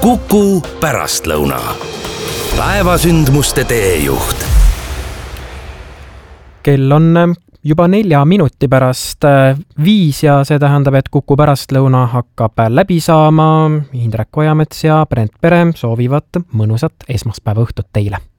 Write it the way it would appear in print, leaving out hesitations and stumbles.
Kuku pärastlõuna. Päevasündmuste teejuht. Kell on juba 4 minuti pärast 5 ja see tähendab, et Kuku pärastlõuna hakkab läbi saama. Indrek Ojamets ja Brent Pere soovivad mõnusat esmaspäeva õhtut teile.